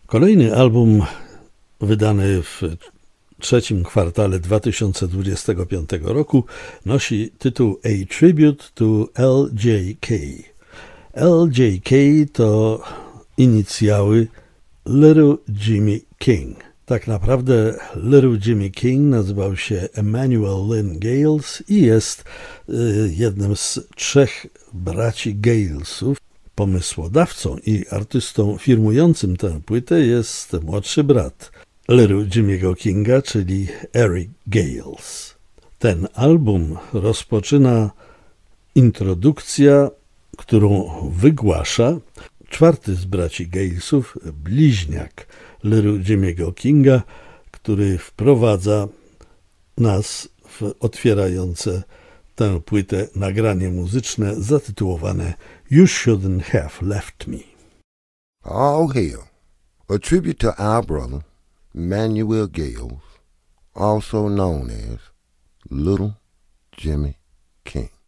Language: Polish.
Kolejny album wydany w trzecim kwartale 2025 roku nosi tytuł A Tribute to LJK. LJK to inicjały Little Jimmy King. Tak naprawdę Little Jimmy King nazywał się Emmanuel Lynn Gales i jest jednym z trzech braci Galesów. Pomysłodawcą i artystą firmującym tę płytę jest młodszy brat Little Jimmy'ego Kinga, czyli Eric Gales. Ten album rozpoczyna introdukcja, którą wygłasza czwarty z braci Galesów, bliźniak Little Jimmy'ego Kinga, który wprowadza nas w otwierające tę płytę nagranie muzyczne zatytułowane You Shouldn't Have Left Me. All Hail, a tribute to our brother, Emmanuel Gales, also known as Little Jimmy King.